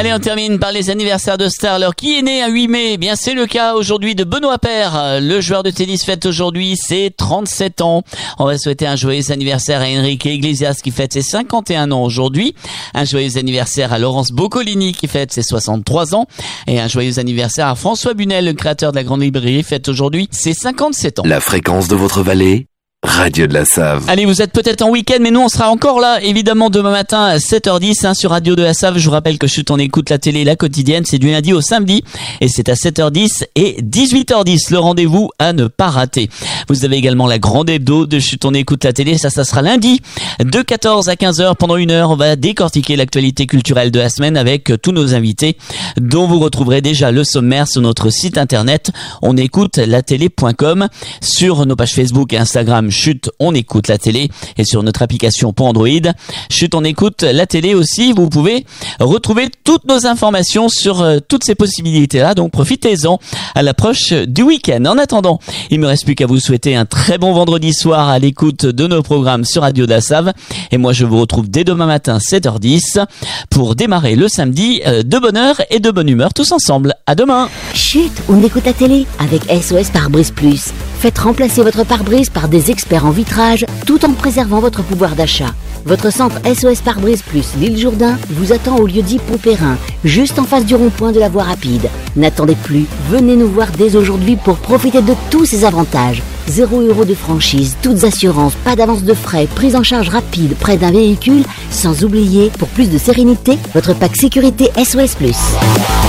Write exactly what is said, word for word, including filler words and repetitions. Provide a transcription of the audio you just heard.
Allez, on termine par les anniversaires de stars. Alors, qui est né un huit mai? Eh bien, c'est le cas aujourd'hui de Benoît Paire. Le joueur de tennis fête aujourd'hui ses trente-sept ans. On va souhaiter un joyeux anniversaire à Enrique Iglesias qui fête ses cinquante et un ans aujourd'hui. Un joyeux anniversaire à Laurence Boccolini qui fête ses soixante-trois ans. Et un joyeux anniversaire à François Bunel, le créateur de la Grande Librairie, fête aujourd'hui ses cinquante-sept ans. La fréquence de votre vallée, Radio de la Save. Allez, vous êtes peut-être en week-end, mais nous on sera encore là, évidemment, demain matin à sept heures dix hein, sur Radio de la Save. Je vous rappelle que Chut, on écoute la télé, la quotidienne, c'est du lundi au samedi, et c'est à sept heures dix et dix-huit heures dix, le rendez-vous à ne pas rater. Vous avez également la grande hebdo de Chut, on écoute la télé, ça, ça sera lundi, de quatorze à quinze heures, pendant une heure, on va décortiquer l'actualité culturelle de la semaine avec tous nos invités, dont vous retrouverez déjà le sommaire sur notre site internet, on écoute la télé point com, sur nos pages Facebook et Instagram, Chut, on écoute la télé, et sur notre application pour Android, Chut, on écoute la télé aussi. Vous pouvez retrouver toutes nos informations sur euh, toutes ces possibilités-là, donc profitez-en à l'approche du week-end. En attendant, il me reste plus qu'à vous souhaiter un très bon vendredi soir à l'écoute de nos programmes sur Radio de la Save, et moi je vous retrouve dès demain matin sept heures dix pour démarrer le samedi euh, de bonne heure et de bonne humeur tous ensemble. À demain. Chut, on écoute la télé avec S O S Pare-Brise Plus. Faites remplacer votre pare-brise par des experts en vitrage tout en préservant votre pouvoir d'achat. Votre centre S O S Pare-Brise Plus L'Île Jourdain vous attend au lieu dit Pompérin, juste en face du rond-point de la voie rapide. N'attendez plus, venez nous voir dès aujourd'hui pour profiter de tous ces avantages. Zéro euro de franchise, toutes assurances, pas d'avance de frais, prise en charge rapide près d'un véhicule, sans oublier, pour plus de sérénité, votre pack sécurité S O S Plus.